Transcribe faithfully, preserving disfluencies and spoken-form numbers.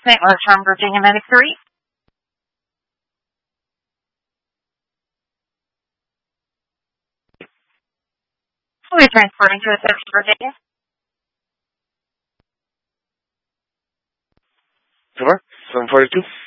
Saint Louis from Virginia Medic three. We're transporting to a service Virginia. Over. seven forty-two.